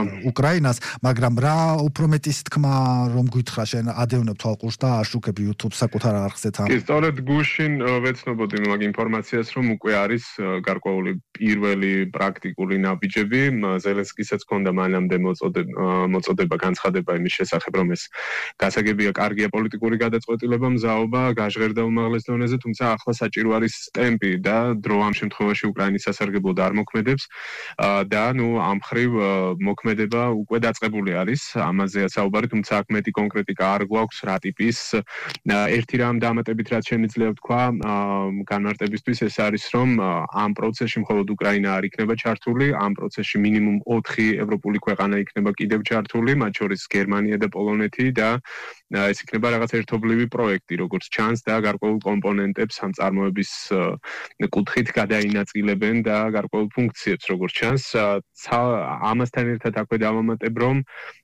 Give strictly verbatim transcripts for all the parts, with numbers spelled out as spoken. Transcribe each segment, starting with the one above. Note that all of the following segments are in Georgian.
უკრაინას, მაგრამ რა უფრო მეტის თქმა რომ გითხრა შენ ადევნებ თვალყურს და აშუქებ YouTube-ს საკუთარ არხზე თან. კი, სწორედ გუშინ ვეცნობოდი მაგ ინფორმაციას, რომ უკვე არის გარკვეული პირველი პრაქტიკული ნაბიჯები. ზელენსკისაც ჰქონდა მანამდე მოწოდება განცხადება იმის შესახებ, რომ ეს გასაგებია კარგია პოლიტიკური გადაწყვეტილება, მზაობა გაჟღერდა უმაღლეს დონეზე, თუმცა ახლა საჭირო არის ტემპი და დრო ამ შემთხვევაში უკრაინის სასარგებლოდ არ მოქმედებს და ნუ ამ მხრივ მოქმედება უკვე დაწყებული არის. ამაზეა საუბარი, თუმცა აქ მეტი კონკრეტიკა არ გვაქვს რა ტიპის. ერთი რამ დამატებით რაც შემიძლია ვთქვა განმარტებისთვის ეს არის, რომ ამ პროცესში მხოლოდ უკრაინა არ იქნება ჩართული, ამ პროცესში მინიმუმ ოთხი ევროპული ქვეყანა იქნება კიდევ ჩართული, მათ შორის გერმანია და პოლონეთი და ეს იქნება რაღაც ერთობლივი პროექტი, როგორც ჩანს და გარკვეულ კომპონენტებს ამ წარმოების კუთხით გადაინაწილებენ და გარკვეულ ფუნქციებს, როგორც ჩანს. ამასთან ერთად აქვე დავამატებ, რომ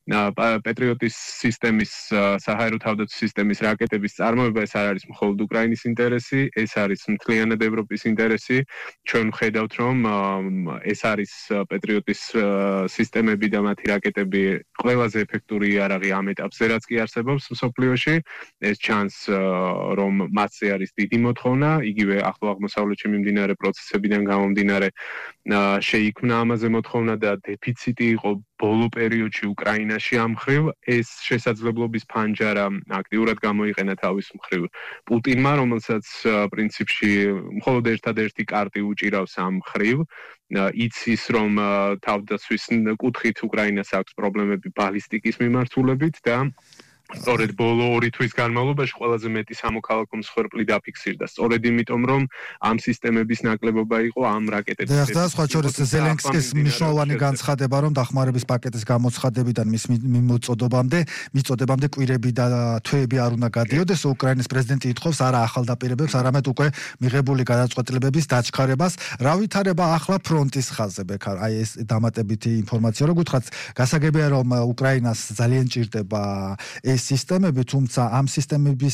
პატრიოტის სისტემის, საჰაერო თავდაცვის სისტემის რაკეტების წარმოება ეს არ არის მხოლოდ უკრაინის ინტერესი, ეს არის მთლიანად ევროპის ინტერესი. ჩვენ ვხედავთ, რომ ეს არის პატრიოტის სისტემები და მათი რაკეტები ყველაზე ეფექტური იარაღი ამ ეტაპზე, რაც კი არსებობს მსოფლიოში. ეს ჩანს, რომ მათზე არის დიდი მოთხოვნა, იგივე ახლო აღმოსავლეთში მიმდინარე პროცესებიდან გამომდინარე შეიქმნა ამაზე მოთხოვნა და დეფიციტი იყო ბოლო პერიოდში უკრაინაში ამ მხრივ. ეს შესაძლებლობის ფანჯარა აქტიურად გამოიყენა თავის მხრივ პუტინმა, რომელსაც პრინციპში მხოლოდ ერთადერთი კარტი უჭირავს ამ მხრივ. იცის, რომ თავდაცვის კუთხით უკრაინას აქვს პრობლემები ბალისტიკის მიმართულებით და სწორედ ბოლო ორი თვის განმავლობაში ყველაზე მეტი სამოქალაქო მსხვერპლი დაფიქსირდა. სწორედ იმიტომ, რომ ამ სისტემების ნაკლებობა იყო ამ რაკეტების. და სხვა შორის ზელენსკის მნიშვნელოვანი განცხადება, რომ დახმარების პაკეტის გამოცხადებიდან მის მიმოწოდებამდე, მიწოდებამდე კვირები და თვეები არ უნდა გადიოდეს, უკრაინის პრეზიდენტი ითხოვს არა ახალ დაპირებებს, არამედ უკვე მიღებული გადაწყვეტილებების დაჩქარებას. რა ვითარება ახლა ფრონტის ხაზზე, ბექარ? აი ეს დამატებითი ინფორმაცია, რო გითხრათ, გასაგებია, რომ უკრაინას ძალიან ჭირდება ეს სისტემები, თუმცა ამ სისტემების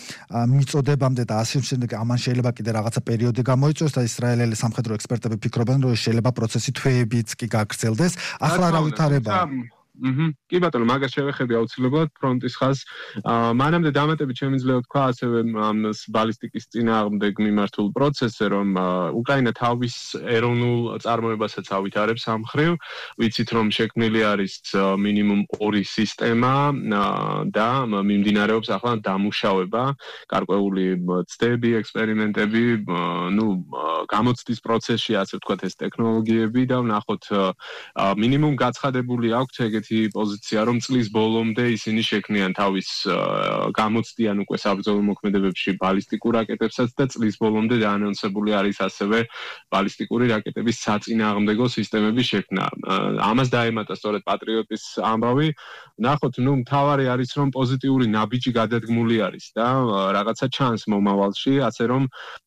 მიწოდებამდე და ასე შემდეგ ამან შეიძლება კიდე რაღაცა პერიოდი გამოიწვიოს და ისრაელელი სამხედრო ექსპერტები ფიქრობენ, რომ შეიძლება პროცესი თვეებიც კი გაგრძელდეს. ახლა რა ვითარება? აჰა, კი ბატონო, მაგას შევეხები აუცილებლად ფრონტის ხაზს. მანამდე დამატებით შემიძლია ვთქვა ასევე ამ ბალისტიკის წინააღმდეგ მიმართულ პროცესზე, რომ უკრაინა თავის ეროვნულ წარმოებასაც ავითარებს ამ მხრივ. ვიცით, რომ შექმნილი არის მინიმუმ ორი სისტემა და მიმდინარეობს ახლა დამუშავება, გარკვეული ცდები, ექსპერიმენტები, ნუ გამოცდის პროცესში, ასე ვთქვათ, ეს ტექნოლოგიები და ვნახოთ მინიმუმ გაცხადებული აქვს ეგეთი პოზიცია, რომ წლის ბოლომდე ისინი შექმნიან თავის გამოცდიან უკვე საბრძოლო მოქმედებებში ბალისტიკურ რაკეტებსაც და წლის ბოლომდე დაანონსებული არის ასევე ბალისტიკური რაკეტების საწინააღმდეგო სისტემების შექმნა. ამას დაემატა სწორედ პატრიოტის ამბავი. ნახოთ, ნუ მთავარი არის, რომ პოზიტიური ნაბიჯი გადადგმული არის და რაღაცა ჩანს მომავალში, ასე რომ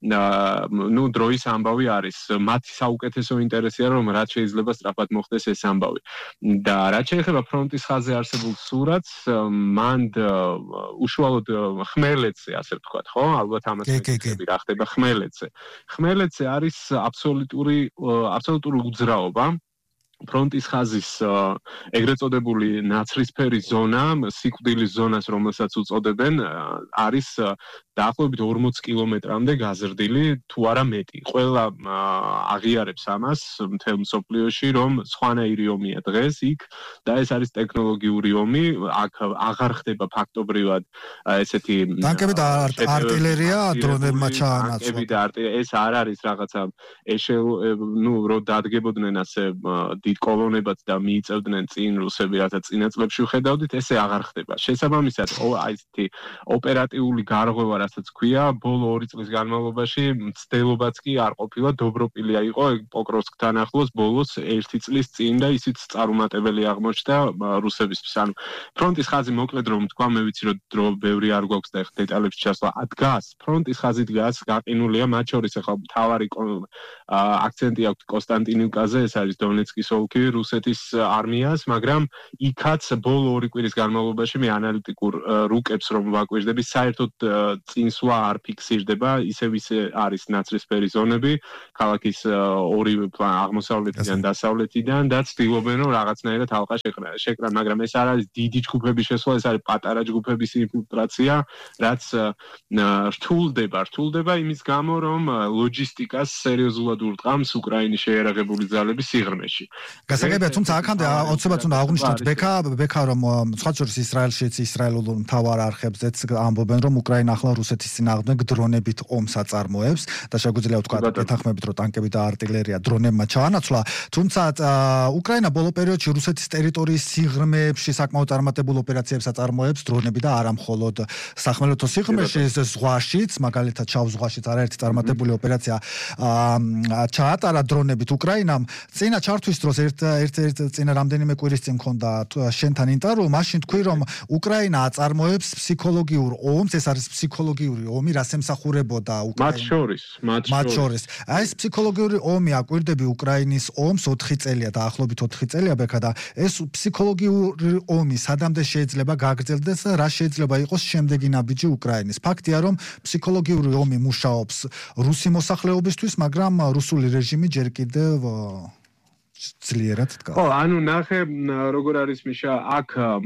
ნუ დროის ამბავი არის. მათი საუკეთესო ინტერესია, რომ რაც შეიძლება სწრაფად მოხდეს ეს ამბავი. და რაც შეეხება ფრონტის ხაზზე არსებულ სურათს, მანდ უშუალოდ ხმელეთზე, ასე ვთქვათ, ხო? ალბათ ამას ვეცდები რა ხდება ხმელეთზე. ხმელეთზე არის აბსოლუტური აბსოლუტური უძრაობა. ფრონტის ხაზის ეგრეთ წოდებული ნაცრისფერი ზონა, სიკვდილის ზონას, რომელსაც უწოდებენ, არის დაახლოებით ორმოც კილომეტრამდე გაზრდილი, თუ არა მეტი. ყველა აღიარებს ამას მთელ მსოფლიოში, რომ სხვანაირი ომია დღეს იქ და ეს არის ტექნოლოგიური ომი, აქ აღარ ხდება ფაქტობრივად ესეთი ტანკები და артиლერია, დრონებმა ჩაანაცვლა. ეს არ არის რაღაცა ეშელ, ნუ რო დადგებოდნენ ასე დიდ კოლონებად და მიიწევდნენ წინ რუსები, რათა წინა წლებში ვხედავდით, ესე აღარ ხდება. შესაბამისად, აი ესეთი ოპერატიული გარღვევა, რასაც ქვია, ბოლო ორი წლის განმავლობაში მცდელობაც კი არ ყოფილა, დობროპილია იყო პოკროვსკთან ახლოს ბოლოს ერთი წლის წინ და ისიც წარუმატებელი აღმოჩნდა რუსებისთვის. ანუ ფრონტის ხაზი მოკლედ რომ თქვა, მე ვიცი რომ დრო ბევრი არ გვაქვს და ეხლა დეტალებში ჩასვლა. დგას, ფრონტის ხაზი დგას, გაყინულია, მათ შორის ახლა მთავარი აქცენტი აქვს კონსტანტინივკაზე, ეს არის დონეცკის ოლქი რუსეთის არმიას, მაგრამ იქაც ბოლო ორი კვირის განმავლობაში მე ანალიტიკურ რუკებს რომ ვაკვირდები, საერთოდ წინსვლა არ ფიქსირდება, ისევ ისე არის ნაცრისფერი ზონები, ქალაქის ორი აღმოსავლეთიდან დასავლეთიდან და ცდილობენ რომ რაღაცნაირად ალყა შეკრან, მაგრამ ეს არ არის დიდი ჯგუფების შესვლა, ეს არის პატარა ჯგუფების ინფილტრაცია, რაც რთულდება, რთულდება იმის გამო, რომ ლოჯისტიკას სერიოზულად ურტყამს უკრაინის შეიარაღებული ძალების სიღრმეში. გასაგებია, თუმცა აქამდე ოცნებაც უნდა აღვნიშნოთ ბექა, ბექა რომ სხვა შორის ისრაელშიც ისრაელულ მთავარ არხებზეც ამბობენ, რომ უკრაინა ახლა რუსეთის წინააღმდეგ დრონებით ომს აწარმოებს და შეგვიძლია ვთქვა ეთანხმებით, რომ ტანკები და არტილერია დრონებმა ჩაანაცვლა, თუმცა უკრაინა ბოლო პერიოდში რუსეთის ტერიტორიის სიღრმეებში საკმაოდ წარმატებულ ოპერაციებს აწარმოებს დრონები და არა მხოლოდ სახმელეთო სიღრმეში, ზღვაშიც, მაგალითად ჩავ ზღვაშიც არაერთი წარმატებული ოპერაცია ჩაატარა დრონებით უკრაინამ. წინა ჩართვის დროს ერთ ერთ ერთ წინა რამდენიმე კვირის წინ მქონდა შენთან ინტერვიუ, მაშინ თქვი, რომ უკრაინა აწარმოებს ფსიქოლოგიურ ომს, ეს არის ფსიქოლოგიური ომი, რაც ემსახურებოდა უკრაინას. მათ შორის, მათ შორის. აი ეს ფსიქოლოგიური ომი აკვირდები უკრაინის ომს ოთხი წელია და ახლობით ოთხი წელია ბექა და ეს ფსიქოლოგიური ომი სადამდე შეიძლება გაგრძელდეს და რა შეიძლება იყოს შემდეგი ნაბიჯი უკრაინის. ფაქტია, რომ ფსიქოლოგიური ომი მუშაობს რუსი მოსახლეობისთვის, მაგრამ რუსული რეჟიმი ჯერ კიდევ ძლიერად დგას. ხო, ანუ ნახე როგორ არის მიშა, აქ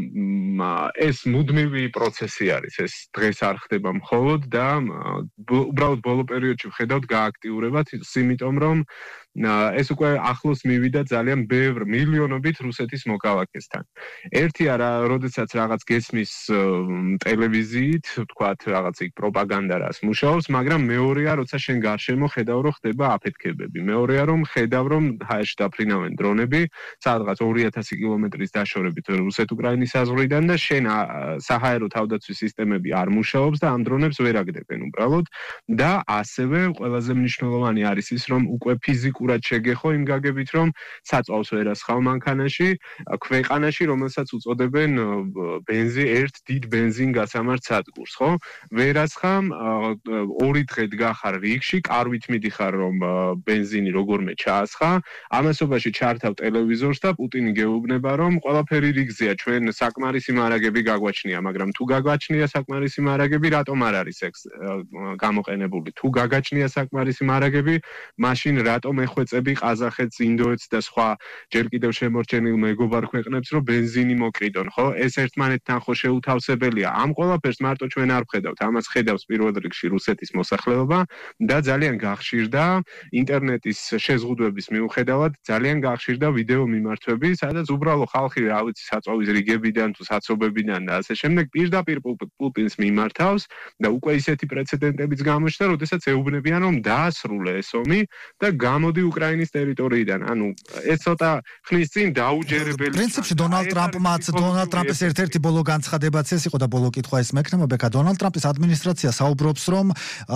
ეს მუდმივი პროცესი არის, ეს დღეს არ ხდება მხოლოდ და უბრალოდ ბოლო პერიოდში ვხედავთ გააქტიურებათ, იმიტომ რომ ეს უკვე ახლოს მივიდა ძალიან ბევრ მილიონობით რუსეთის მოქალაქესთან. ერთი არა, როდესაც რაღაც გესმის ტელევიზიით, ვთქვათ, რაღაც იქ პროპაგანდა რას მუშაობს, მაგრამ მეორეა, როცა შენ გარშემო ხედავ, რომ ხდება აფეთქებები. მეორეა, რომ ხედავ, რომ ჰაერში დაფრინავენ დრონები, სადღაც ორი ათასი კილომეტრის დაშორებით რუსეთ-უკრაინის საზღვრიდან და შენ საჰაერო თავდაცვის სისტემები არ მუშაობს და ამ დრონებს ვერ აგდებენ უბრალოდ და ასევე ყველაზე მნიშვნელოვანი არის ის, რომ უკვე ფიზიკურ შეგეხო იმ გაგებით, რომ საწვავს ვერასხავ მანქანაში, ქვეყანაში, რომელსაც უწოდებენ ბენზი, ერთ დიდ ბენზინ გასამართ სადგურს, ხო? ვერასხამ ორი დღე დგახარ რიგში, კარვით მიდიხარ, რომ ბენზინი როგორმე ჩაასხა, ამასობაში ჩართავ ტელევიზორს და პუტინი გეუბნება, რომ ყველაფერი რიგზეა, ჩვენ საკმარისი მარაგები გაგვაჩნია, მაგრამ თუ გაგვაჩნია საკმარისი მარაგები, რატომ არ არის ეს გამოყენებული? თუ გაგაჩნია საკმარისი მარაგები, მაშინ რატომ ხვეწები ყაზახეთს, ინდოეთს და სხვა ჯერ კიდევ შემორჩენილ მეგობარ ქვეყნებს, რომ ბენზინი მოკრიდონ, ხო? ეს ერთმანეთთან ხო შეუთავსებელია. ამ ყველაფერს მარტო ჩვენ არ ვხედავთ, ამას ხედავს პირველ რიგში რუსეთის მოსახლეობა და ძალიან გახშირდა ინტერნეტის შეზღუდვების მიუხედავად, ძალიან გახშირდა ვიდეო მიმართვები, სადაც უბრალო ხალხი, რა ვიცი, საწვავის რიგებიდან თუ საცობებიდან და ასე შემდეგ პირდაპირ პუტინს მიმართავს და უკვე ისეთი პრეცედენტებიც გამოჩნდა, როდესაც ეუბნებიან, რომ დაასრულე ეს ომი და გამოდი უკრაინის ტერიტორიიდან. ანუ ეს ცოტა ხნის წინ დაუჯერებელი. პრინციპში დონალდ ტრამპმაც, დონალდ ტრამპის ერთ-ერთი ბოლო განცხადებაც ეს იყო და ბოლო კითხვა ეს მექნება, ბექა, დონალდ ტრამპის ადმინისტრაცია საუბრობს, რომ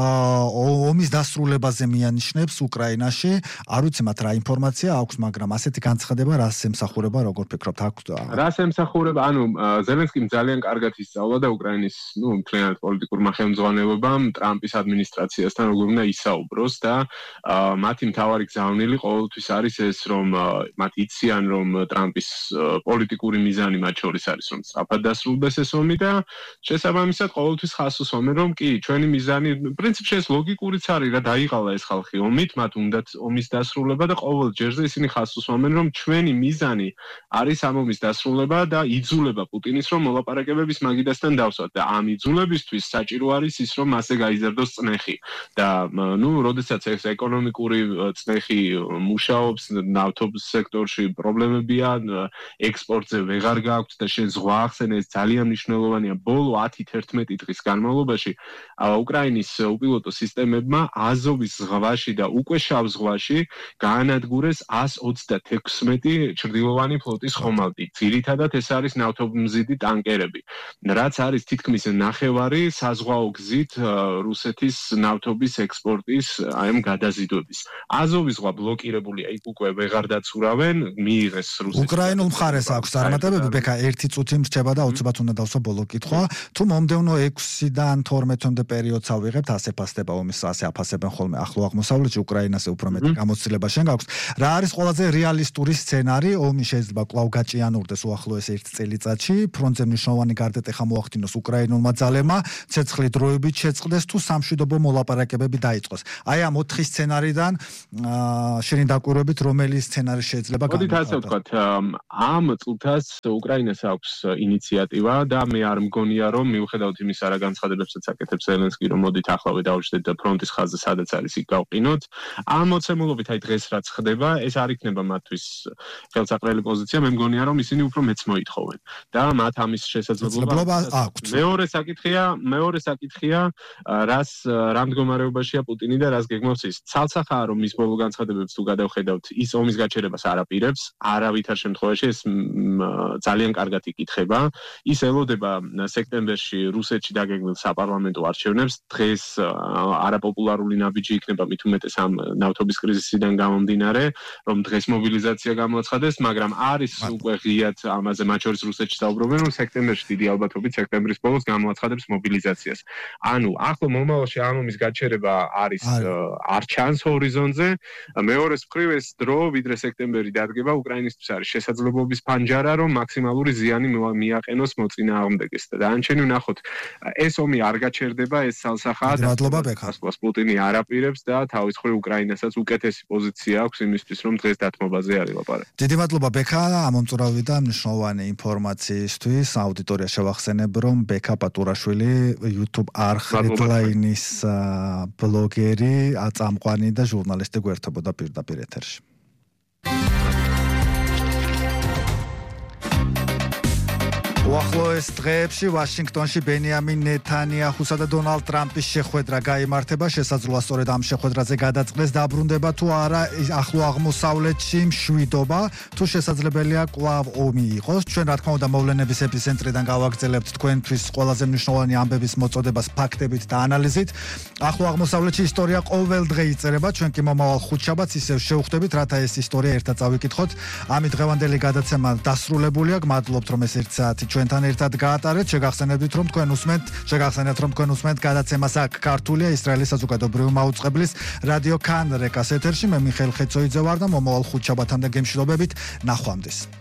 ომის დასრულებაზე მიანიშნებს უკრაინაში. არ ვიცი მათ რა ინფორმაცია აქვს, მაგრამ ასეთი განცხადება რას ემსახურება, როგორ ფიქრობთ? რას ემსახურება? ანუ ზელენსკიმ ძალიან კარგად ისწავლა და უკრაინის, ნუ, მთლიანად პოლიტიკურმა ხელმძღვანელობამ ტრამპის ადმინისტრაციასთან როგორ უნდა ისაუბროს და მათი მთავარი გზავნილი ყოველთვის არის ეს, რომ მათ იციან, რომ ტრამპის პოლიტიკური მიზანი მათ შორის არის, რომ სწრაფად დასრულდეს ეს ომი და შესაბამისად ყოველთვის ხას უსვამენ, რომ კი, ჩვენი მიზანი, პრინციპში ეს ლოგიკურიც არის რა, დაიღალა ეს ხალხი ომით, მათ უნდათ ომის დასრულება და ყოველ ჯერზე ისინი ხას უსვამენ, რომ ჩვენი მიზანი არის ამ ომის დასრულება და იძულება პუტინის, რომ მოლაპარაკებების მაგიდასთან დავსვათ და ამ იძულებისთვის საჭირო არის ის, რომ მასზე გაიზარდოს წნეხი და ნუ, როდესაც ეს ეკონომიკური წნეხი მუშაობს, ნავთობის სექტორში პრობლემებია, ექსპორტზე ვეღარ გააქვთ და შენ ზღვა ახსენე, ეს ძალიან მნიშვნელოვანია. ბოლო ათი თერთმეტი დღის განმავლობაში უკრაინის უპილოტო სისტემებმა აზოვის ზღვაში და უკვე შავ ზღვაში გაანადგურეს εκατს ოცდაექვსმეტი ჩრდილოვანი ფლოტის ხომალდი. ძირითადად ეს არის ნავთობმზიდი ტანკერები, რაც არის თითქმის ნახევარი საზღვაო გზით რუსეთის ნავთობის ექსპორტის აი ამ გადაზიდვების. აზოვის ყოველივე ზღვა ბლოკირებულია, იქ უკვე ვეღარ დაცურავენ, მიიღეს რუსეთის. უკრაინულ მხარეს აქვს წარმატებები, ბექა ერთი წუთი მრჩება და აუცილებლად უნდა დავსვა ბოლო კითხვა. თუ მომდევნო ექვსიდან თორმეტამდე პერიოდს ავიღებთ, ასე ფასდება ომის, ასე აფასებენ ხოლმე ახლო აღმოსავლეთში, უკრაინაზე უფრო მეტი გამოცდილება შენ გაქვს. რა არის ყველაზე რეალისტური სცენარი? ომი შეიძლება კვლავ გაჭიანურდეს უახლოეს ერთ წელიწადში, ფრონტზე მნიშვნელოვანი გარდატეხა მოახდინოს უკრაინულმა ძალებმა, ცეცხლი დროებით შეწყდეს თუ სამშვიდობო მოლაპარაკებები დაიწყოს. აი ამ ოთხი სცენარიდან შენი დაკვირვებით რომელი სცენარი შეიძლება გამოვიყენოთ? მოდით ასე ვთქვათ, ამ წუთას უკრაინას აქვს ინიციატივა და მე არ მგონია რომ მიუხედავად იმისა რა განცხადებებსაც აკეთებს ზელენსკი, რომ მოდით ახლავე დავუშვდეთ და ფრონტის ხაზზე სადაც არის იქ გავყინოთ. ამ მოცემულობით აი დღეს რაც ხდება, ეს არ იქნება მათთვის ხელსაყრელი პოზიცია, მე მგონია რომ ისინი უფრო მეც მოითხოვენ და მათ ამის შესაძლებლობა აქვთ. მეორე საკითხია, მეორე საკითხია, რას რა მდგომარეობაშია პუტინი და რას გეგმავს ის. ცალსახაა რომ ის ბოლო განცხადებებს თუ გადავხედავთ, ის ომის გაჩერებას არ აპირებს, არავითარ შემთხვევაში ეს ძალიან კარგად იკითხება. ის ელოდება სექტემბერში რუსეთში დაგეგმილ საპარლამენტო არჩევნებს. დღეს არაპოპულარული ნაბიჯი იქნება მით უმეტეს ამ ნავთობის კრიზისიდან გამომდინარე, რომ დღეს მობილიზაცია გამოაცხადეს, მაგრამ არის უკვე ღიად ამაზე მათ შორის რუსეთში საუბრობენ, რომ სექტემბერში დიდი ალბათობით სექტემბრის ბოლოს გამოაცხადებს მობილიზაციას. ანუ ახლო მომავალში ამ ომის გაჩერება არის არ ჩანს ჰორიზონტზე. მეორეს მხრივ ეს დრო, ვიდრე სექტემბერი დადგება, უკრაინისთვის არის შესაძლებლობის ფანჯარა, რომ მაქსიმალური ზიანი მიაყენოს მოწინააღმდეგეს. და დანარჩენი ვნახოთ, ეს ომი არ გაჩერდება, ეს სალსახაა. მადლობა ბექა. პუტინი არ აპირებს და თავის მხრივ უკრაინასაც უკეთესი პოზიცია აქვს იმისთვის, რომ დღეს დათმობაზე არ ილაპარაკოს. დიდი მადლობა ბექა, ამომწურავი და მნიშვნელოვანი ინფორმაციისთვის. აუდიტორია შევახსენებ, რომ ბექა პატურაშვილი YouTube არხ Redline-ის ბლოგერი, აწამყვანი და ჟურნალისტი გვერდებოდა პირდაპირ ეთერში. უახლოეს დღეებში ვაშინგტონში ბენიამინ ნეთანიაჰუსა და დონალდ ტრამპის შეხვედრა გაიმართება. შესაძლოა სწორედ ამ შეხვედრაზე გადაწყდეს დაბრუნდება თუ არა ახლო აღმოსავლეთში მშვიდობა, თუ შესაძლებელია კვლავ ომი იყოს. ჩვენ რა თქმა უნდა მოვლენების ეპიცენტრიდან გავაგრძელებთ თქვენთვის ყველაზე მნიშვნელოვანი ამბების მოწოდებას ფაქტებით და ანალიზით. ახლო აღმოსავლეთში ისტორია ყოველ დღე იწერება, ჩვენ კი მომავალ ხუთშაბათს ისევ შევხვდებით, რათა ეს ისტორია ერთად წავიკითხოთ. ამით დღევანდელი გადაცემა დასრულებულია. გმადლობთ რომ ეს ერთ საათი ჩვენთან ერთად გაატარეთ. შეგახსენებთ რომ თქვენ უსმენთ, შეგახსენებთ რომ თქვენ უსმენთ გადაცემას აქ ქართულია ისრაელის საზოგადოებრივი მაუწყებლის რადიო კან რეკას ეთერში. მე მიხეილ ხეცოიძე ვარ და მომავალ ხუთშაბათამდე გემშვიდობებით. ნახვამდის.